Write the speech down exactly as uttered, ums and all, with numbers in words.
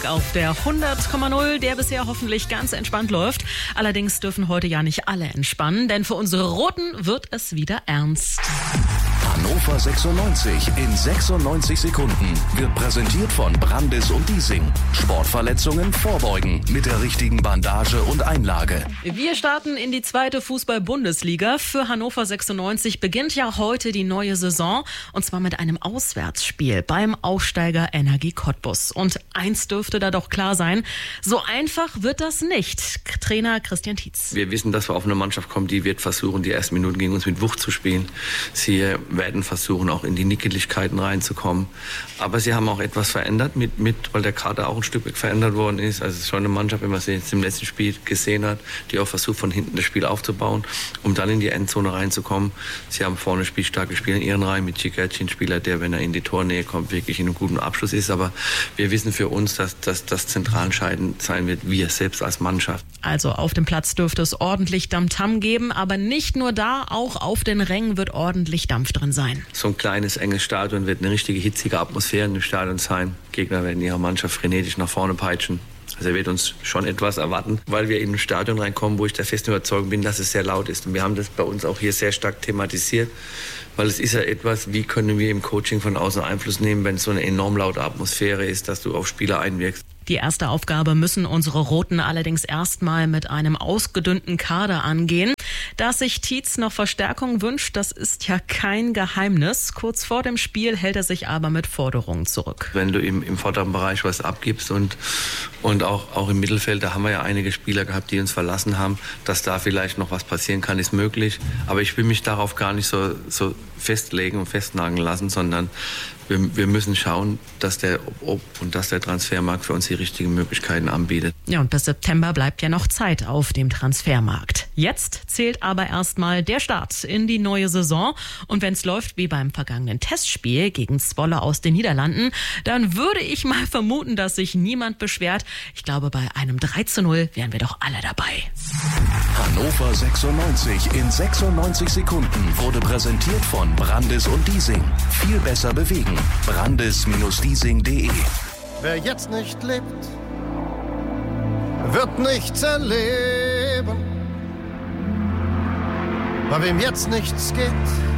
Spieltag auf der hundert Komma null, der bisher hoffentlich ganz entspannt läuft. Allerdings dürfen heute ja nicht alle entspannen, denn für unsere Roten wird es wieder ernst. Hannover sechsundneunzig in sechsundneunzig Sekunden wird präsentiert von Brandis und Diesing. Sportverletzungen vorbeugen mit der richtigen Bandage und Einlage. Wir starten in die zweite Fußball-Bundesliga. Für Hannover sechsundneunzig beginnt ja heute die neue Saison und zwar mit einem Auswärtsspiel beim Aufsteiger Energie Cottbus. Und eins dürfte da doch klar sein, so einfach wird das nicht. Trainer Christian Tietz. Wir wissen, dass wir auf eine Mannschaft kommen, die wird versuchen, die ersten Minuten gegen uns mit Wucht zu spielen. Sie werden versuchen, auch in die Nickeligkeiten reinzukommen. Aber sie haben auch etwas verändert, mit, mit, weil der Kader auch ein Stück weit verändert worden ist. Also es ist schon eine Mannschaft, wenn man sie jetzt im letzten Spiel gesehen hat, die auch versucht, von hinten das Spiel aufzubauen, um dann in die Endzone reinzukommen. Sie haben vorne spielstarke Spieler in ihren Reihen mit Cikerci, ein Spieler, der, wenn er in die Tornähe kommt, wirklich in einem guten Abschluss ist. Aber wir wissen für uns, dass das zentral entscheidend sein wird, wir selbst als Mannschaft. Also auf dem Platz dürfte es ordentlich Dampf-Tam geben, aber nicht nur da, auch auf den Rängen wird ordentlich Dampf drin sein. So ein kleines, enges Stadion wird eine richtige hitzige Atmosphäre in dem Stadion sein. Gegner werden ihre Mannschaft frenetisch nach vorne peitschen. Also er wird uns schon etwas erwarten, weil wir in ein Stadion reinkommen, wo ich der festen Überzeugung bin, dass es sehr laut ist. Und wir haben das bei uns auch hier sehr stark thematisiert, weil es ist ja etwas, wie können wir im Coaching von außen Einfluss nehmen, wenn es so eine enorm laute Atmosphäre ist, dass du auf Spieler einwirkst. Die erste Aufgabe müssen unsere Roten allerdings erstmal mit einem ausgedünnten Kader angehen. Dass sich Tietz noch Verstärkung wünscht, das ist ja kein Geheimnis. Kurz vor dem Spiel hält er sich aber mit Forderungen zurück. Wenn du im, im vorderen Bereich was abgibst und, und auch, auch im Mittelfeld, da haben wir ja einige Spieler gehabt, die uns verlassen haben, dass da vielleicht noch was passieren kann, ist möglich. Aber ich will mich darauf gar nicht so, so festlegen und festnageln lassen, sondern wir, wir müssen schauen, dass der ob und dass der Transfermarkt für uns die richtigen Möglichkeiten anbietet. Ja, und bis September bleibt ja noch Zeit auf dem Transfermarkt. Jetzt zählt aber erstmal der Start in die neue Saison. Und wenn es läuft wie beim vergangenen Testspiel gegen Zwolle aus den Niederlanden, dann würde ich mal vermuten, dass sich niemand beschwert. Ich glaube, bei einem drei zu null wären wir doch alle dabei. Hannover sechsundneunzig in sechsundneunzig Sekunden wurde präsentiert von Brandis und Diesing. Viel besser bewegen. Brandis Diesing punkt de. Wer jetzt nicht lebt, wird nichts erleben. Bei wem jetzt nichts geht,